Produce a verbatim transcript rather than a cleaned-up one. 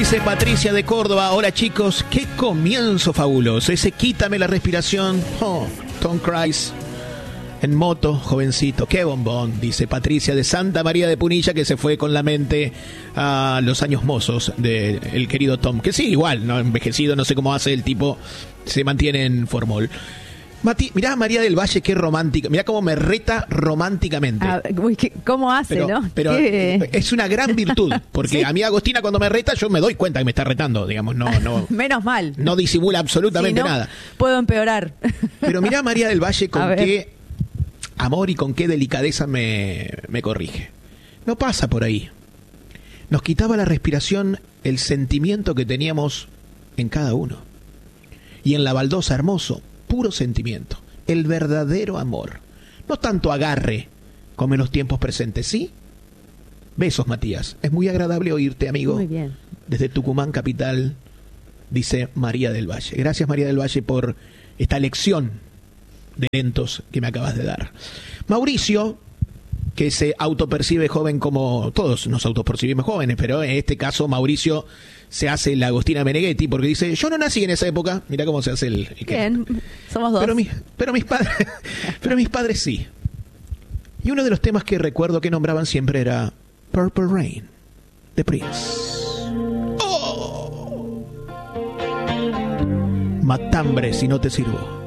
Dice Patricia de Córdoba, hola chicos, qué comienzo fabuloso, ese quítame la respiración, oh, Tom Cruise en moto, jovencito, qué bombón, dice Patricia de Santa María de Punilla, que se fue con la mente a los años mozos del querido Tom, que sí, igual, no envejecido, no sé cómo hace el tipo, se mantiene en formol. Mati, mirá a María del Valle, qué romántica. Mirá cómo me reta románticamente. Ah, uy, qué, ¿cómo hace, pero, no? Pero ¿Qué? Es una gran virtud, porque ¿sí? A mí Agostina cuando me reta yo me doy cuenta que me está retando, digamos, no, no. Menos mal. No disimula absolutamente si no, nada. Puedo empeorar. Pero mirá a María del Valle con qué amor y con qué delicadeza me, me corrige. No pasa por ahí. Nos quitaba la respiración el sentimiento que teníamos en cada uno. Y en la baldosa hermoso, puro sentimiento, el verdadero amor, no tanto agarre como en los tiempos presentes, ¿sí? Besos, Matías, es muy agradable oírte, amigo. Muy bien. Desde Tucumán capital, dice María del Valle. Gracias, María del Valle, por esta lección de lentos que me acabas de dar. Mauricio, que se autopercibe joven como todos nos autopercibimos jóvenes, pero en este caso Mauricio se hace la Agostina Meneghetti porque dice, yo no nací en esa época, mirá cómo se hace el... el Bien, que... somos dos. Pero, mi, pero, mis padres, pero mis padres sí. Y uno de los temas que recuerdo que nombraban siempre era Purple Rain, de Prince. Oh. Matambre si no te sirvo.